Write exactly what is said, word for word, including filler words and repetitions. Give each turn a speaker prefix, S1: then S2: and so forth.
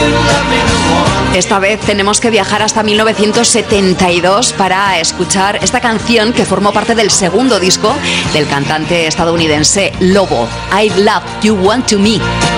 S1: Esta vez tenemos que viajar hasta mil novecientos setenta y dos para escuchar esta canción que formó parte del segundo disco del cantante estadounidense Lobo, I Love You Want to Me.